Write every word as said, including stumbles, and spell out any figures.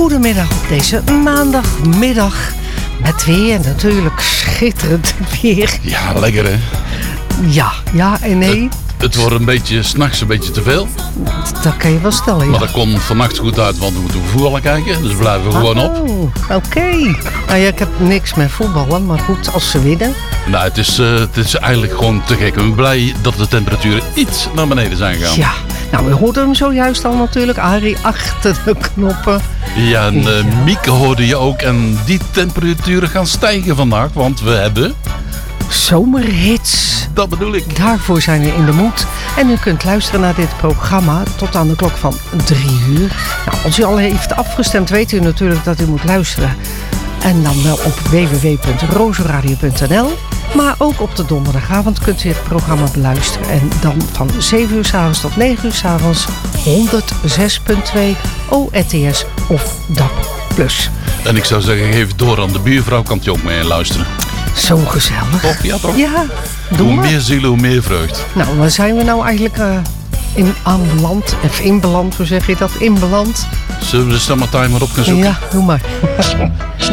Goedemiddag op deze maandagmiddag. Met weer natuurlijk schitterend weer. Ja, lekker hè? Ja, ja en nee. Het, het wordt een beetje, 's nachts een beetje te veel. Dat kan je wel stellen, ja. Maar dat komt vannacht goed uit, want we moeten voetballen kijken. Dus we blijven gewoon op. Oh, oké. Okay. Nou ja, ik heb niks met voetballen, maar goed, als ze winnen. Nou, het is, uh, het is eigenlijk gewoon te gek. Ik ben blij dat de temperaturen iets naar beneden zijn gegaan. Ja, nou we hoorden hem zojuist al natuurlijk. Arie achter de knoppen. Ja, en uh, Mieke hoorde je ook. En die temperaturen gaan stijgen vandaag, want we hebben... zomerhits. Dat bedoel ik. Daarvoor zijn we in de moed. En u kunt luisteren naar dit programma tot aan de klok van drie uur. Nou, als u al heeft afgestemd, weet u natuurlijk dat u moet luisteren. En dan wel op w w w punt rozenradio punt n l. Maar ook op de donderdagavond kunt u het programma beluisteren. En dan van zeven uur 's avonds tot negen uur 's avonds honderdzes komma twee O R T S of D A B plus. En ik zou zeggen, geef het door aan de buurvrouw, kan je ook mee luisteren. Zo gezellig. Toch? Ja, toch? Ja, doe Hoe maar. meer zielen, hoe meer vreugd. Nou, waar zijn we nou eigenlijk uh, in aanbeland? Of inbeland, hoe zeg je dat? Inbeland? Zullen we de summertime maar op gaan zoeken? Ja, doe maar.